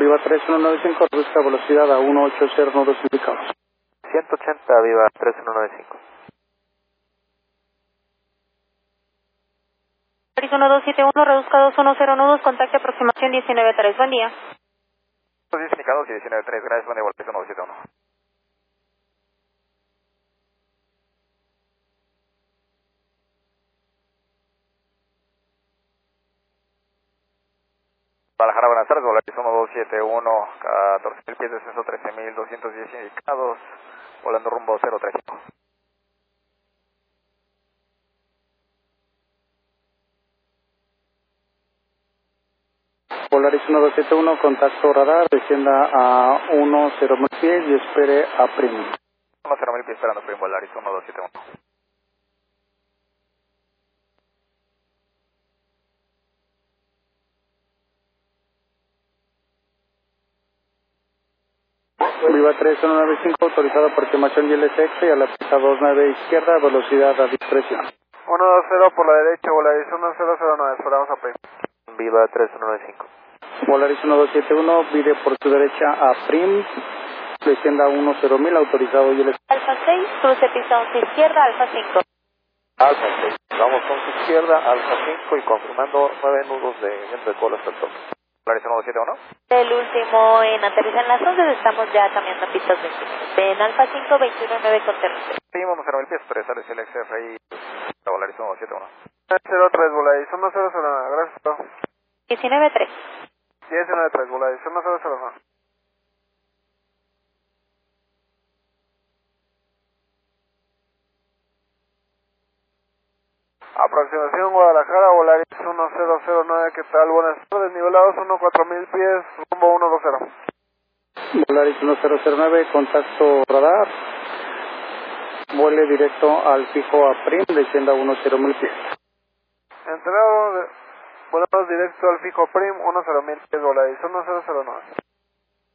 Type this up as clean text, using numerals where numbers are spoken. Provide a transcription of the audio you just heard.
Viva 3195, reduzca velocidad a 180 nudos indicados. 180, Viva 3195. Polaris 1271, reduzca 210 nudos, contacto aproximación 193, buen día. 10 indicados y 193, gracias, buen día, Polaris 1271. Guadalajara, buenas tardes, Volaris 1271, 14.000 pies de descenso, 13.210 indicados, volando rumbo 035. Polaris 1271, contacto radar, descienda a 10.000 pies y espere a Prim. 10.000 pies esperando Prim, Volaris 1271. Viva 3195, autorizado por estimación YLSX y a la pista 29 izquierda, velocidad a discreción. 120 por la derecha, Volaris 1009, esperamos a Prim. Viva 3195. Polaris 1271, vire por su derecha a Prim, descienda a 10.000, autorizado YLSX. Alfa 6, cruce pista 11 izquierda, Alfa 5. Alfa 6, vamos con su izquierda, Alfa 5 y confirmando 9 nudos de viento de cola hasta el toque. Polaris 1271. El último en aterrizar en las 11, estamos ya cambiando a pistas 20. En Alfa 5, 219 con terrestre. Seguimos 10.000 pies, 3 sale el XFI, Volaris 1271. 03, Volaris 1009, gracias. 193. 193, Volaris 1009. Aproximación Guadalajara, Volaris 1009, ¿qué tal? Buenas tardes, nivelados 14.000 pies, rumbo 120. Volaris 1009, contacto radar, vuele directo al fijo a Prim, descienda a 10.000 pies. Volamos directo al fijo Prim, 10.000 pies, Volaris 1009.